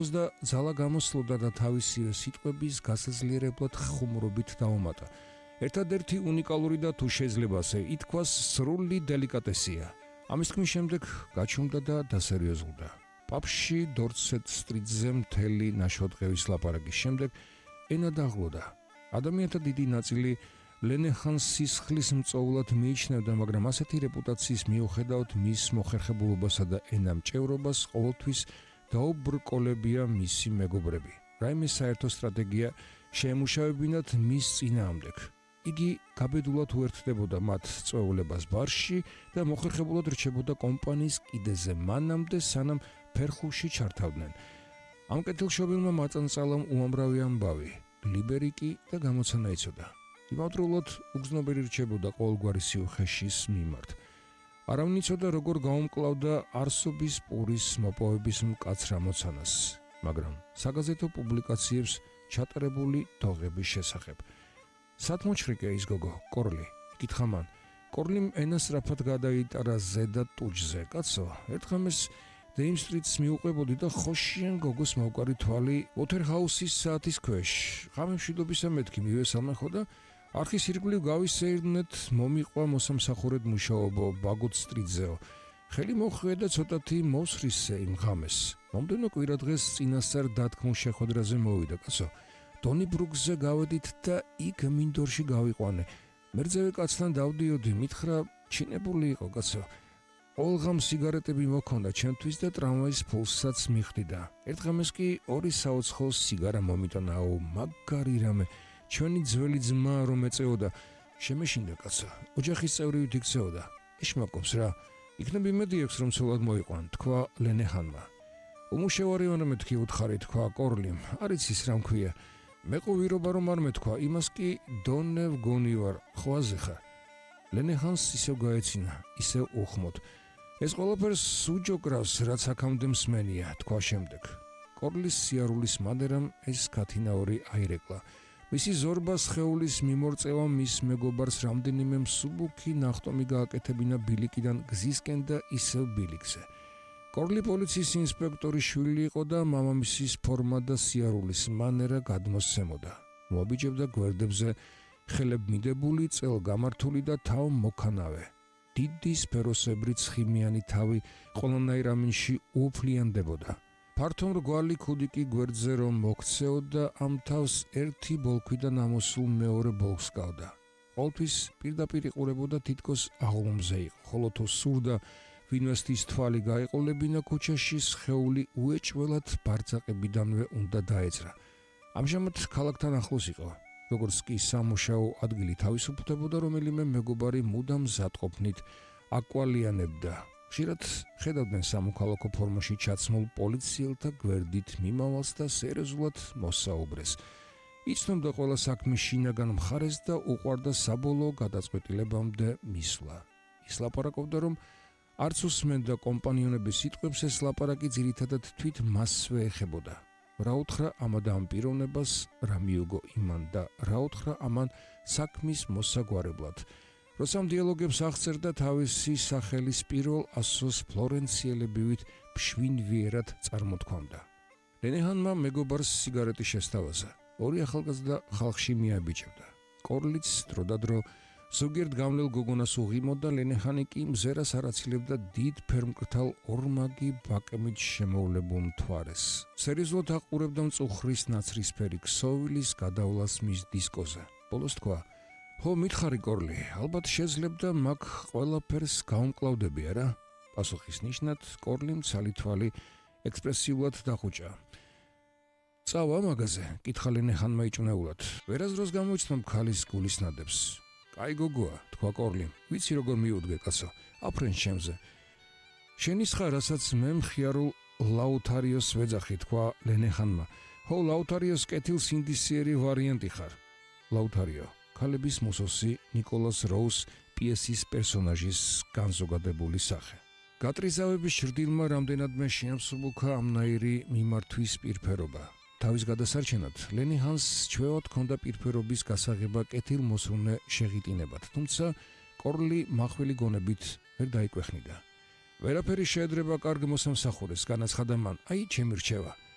და ძალა გამოსლოდა და თავისივე სიტყვების გასაძლიერებლად ხუმრობით დაუმატა. ერთადერთი უნიკალური და თუ შეიძლება ასე ითქვას სრული დელიკატესია. ამის თქმის შემდეგ გაჩუმდა და დასერიოზულდა. პაპში დორცეტ სტრიტზე მთელი ნაშოდღევის ლაპარაკის შემდეგ ენა დაღლოდა. ადამიანთა დიდი ნაწილი ლენეხანს სისხლის მწოულად მიიჩნევდა, მაგრამ ასეთი რეპუტაციის მიუხედავად მის მოხერხებულობასა და ენამჭევრობას ყოველთვის დაუბრკოლებია მისი მეგობრები. რაიმე საერთო სტრატეგია შეემუშავებინათ მის წინააღმდეგ. იგი გაბედულად უერთდებოდა მათ წვეულებას ბარში და მოხერხებულად რჩებოდა კომპანიის კიდეზე მანამდე, სანამ ფერხულში ჩართავდნენ. ამ კეთილშობილმა მაწანწალამ უამრავი ამბავი, ლიბერიკი და გამოცანა იცოდა. იმავდროულად უგზნობერი რჩებოდა ყოველგვარი სიუხეშის მიმართ. არავინ იცოდა, როგორ გაუმკლავდა არსობის პურის მოპოვების მკაცრ ამოცანას, მაგრამ საგაზეთო პუბლიკაციებს ჩატარებული დოღების შესახებ. სათმოჩრიკე ის გოგო, კორლი, იკითხა მან. კორლიმ ენას რაფად გადაიტარა ზედა ტუჯზე. კაცო, ერთხამეს დეიმ სტრიტს მიუყვებოდი და ხოშიან გოგოს მოვკარი თვალი ოთერჰაუსის საათის ქვეშ. ღამე მშვიდობისა მეთქი მივესალმე ხო და არხის ირგვლივ გავისეირნეთ, მომიყვა მოსამსახურედ მუშაობო ბაგოთ სტრიტზეო. ხელი მოხვია და ცოტათი მოსრისე იმ ღამეს. მომდენო კვირადღეს წინასწარ დათქმულ შეხვედრაზე მოვიდა, კაცო. დონიბრუკზე გავედით და იქ მინდორში გავიყვანე. მერძევე კაცთან დავდიოდი, მითხრა ჩინებული იყო, კაცო. ყველღამ სიგარეტები მოქონდა ჩემთვის და ტრამვაის ფულსაც მიხდიდა. ერთხამეს კი 2 საოცხოს სიგარა მომიტანაო, მაგარი რამე. ჩვენი ძველი ძმა რომ ეწეოდა, შემეშინდა კაცო. ოჯახის წევრივით იქცეოდა. ეშმაკობს რა. იქნებ იმედი აქვს რომ ცოლად მოიყვან, თქვა ლენეხანმა. უმუშევარი ვარ მეთქი უთხარი, თქვა კორლიმ. არის ის რა მქვია. მე ყოვირობა რომ არ მეთქვა, იმას კი დონევ გონი ვარ, ხვაზე ხარ. ლენეხანს ისევ გაეცინა, ისევ უხმოდ. ეს ყველაფერს უჯოგრავს, რაც აქამდე მსმენია, თქვა შემდეგ. კორლის სიარულის მანერამ ეს ქათინაური აირეკლა. მისი ზორბა სხეულის მიმორწევა მის მეგობარს რამდენიმე მსუბუქი ნახტომი გააკეთებინა ბილიკიდან გზისკენ და ისევ ბილიკზე. კორლი პოლიციის ინსპექტორის შვილი იყო და მამამისის ფორმა და სიარულის მანერა გადმოსცემოდა. მობიჯებდა გვერდებზე ხელებმიდებული, წელგამართული და თავმოქანავე. დიდი სფეროსებრი ცხიმიანი თავი ყველანაირ ამინში უუფლიანდებოდა. ფართო მრგვალი ქუდიკი გვერდზე რომ მოქცეოდა, ამ თავს ერთი ბოლქვიდან ამოსულ მეორე ბოლქს გავდა. ყოველთვის პირდაპირ იყურებოდა თითქოს აღლუმზე იყო, ხოლო თუ სურდა ვინმესთვის თვალი გაეყოლებინა ქუჩაში, სხეული უეჭველად ბარძაყებიდანვე უნდა დაეძრა. ამჟამად ქალაქთან ახლოს იყო. როგორც კი სამუშაო ადგილი თავისუფლდებოდა, რომელიმე მეგობარი მუდამ მზადყოფნით აკვალიანებდა. ხშირად ხედავდნენ სამოქალაქო ფორმაში ჩაცმულ პოლიციელთა გვერდით მიმავალს და სერიოზულად მოსაუბრეს. იცნობდა ყველა საქმის შინაგან მხარეს და უყვარდა საბოლოო გადაწყვეტილებამდე მისვლა. ის ლაპარაკობდა, რომ არც უსმენდა კომპანიონების სიტყვებს, ეს ლაპარაკი ძირითადად თვით მასვე ეხებოდა. რა უთხრა ამადა ამ პიროვნებას, რა მიუგო იმან და რა უთხრა ამან საქმის მოსაგვარებლად. როცა დიალოგებს აღწერდა, თავისი სახელის პირველ ასოს ფლორენციელებივით ფშვინვიერად წარმოთქვამდა. ლენეხანმა მეგობარს სიგარეტი შესთავაზა. 2 ახალგაზრდა ხალხში მიაბიჭებდა. კორლიც დროდადრო ზოგიერთ გამლელ გოგონას უღიმოდა, ლენეხანი კი მზერას არ აცილებდა დიდ ფერმკრთალ ორმაგი ბაკემით შემოვლებულ მთვარეს. სერიოზულად აყურებდა მწუხრის ნაცრისფერი ქსოვილის გადავლას მის დისკოზე. ბოლოს თქვა: "ხო, მითხარი კორლი, ალბათ შეძლებდა მაგ ყველაფერს გაუმკლავდები არა?" პასუხის ნიშნად კორლიმ ცალითვალი ექსპრესიულად დახუჭა. "წავა მაგაზე?" კითხა ლენეხანმა იჭუნეულად. "ვერასდროს გამოიცნობ ქალის გულისნადებს." "კაი გოგოა," თქვა კორლიმ. "ვიცი როგორ მიუდგე, კაცო, აფრენ შემზე." "შენი ხარ, რასაც მე მხიარულ ლაუთარიოს ვეძახი," თქვა ლენეხანმა. "ხო, ლაუთარიოს კეთილსინდისიერი ვარიანტი ხარ." ლაუთარიო, ქალების მოსოსი ნიკოლას როუს პიესის პერსონაჟის განზოგადებული სახე. გატრიზავების ჭრდილმა რამდენადმე შეამსუბუქა ამნაირი მიმართვის პირფერობა. თავის გადასარჩენად ლენეხანს ჩვევად ჰქონდა პირფერობის გასაღება კეთილმოსურნე შეღიტინებად, თუმცა კორლი მახვილი გონებით ვერ დაიკვეხნიდა. "ვერაფერი შეედრება კარგ მოსამსახურეს," განაცხადა მან. "აი, ჩემი რჩევა.